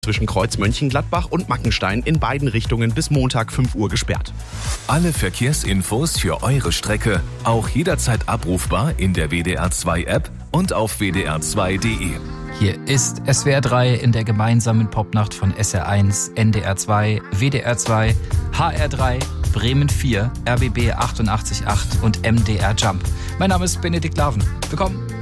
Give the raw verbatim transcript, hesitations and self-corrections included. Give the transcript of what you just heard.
zwischen Kreuz Mönchengladbach und Mackenstein in beiden Richtungen bis Montag fünf Uhr gesperrt. Alle Verkehrsinfos für eure Strecke auch jederzeit abrufbar in der W D R zwei App und auf w d r zwei punkt d e. Hier ist S W R drei in der gemeinsamen Popnacht von S R eins, N D R zwei, W D R zwei, H R drei, Bremen vier, R B B achtundachtzig Komma acht und M D R Jump. Mein Name ist Benedikt Laven. Willkommen.